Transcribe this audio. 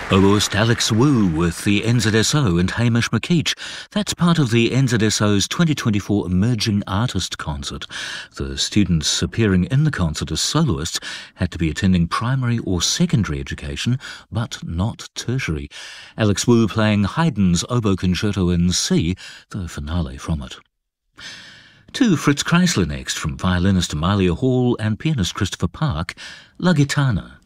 August Alex Wu with the NZSO and Hamish McKeach. That's part of the NZSO's 2024 Emerging Artist Concert. The students appearing in the concert as soloists had to be attending primary or secondary education, but not tertiary. Alex Wu playing Haydn's Oboe Concerto in C, the finale from it. To Fritz Kreisler next, from violinist Amalia Hall and pianist Christopher Park, La Gitana.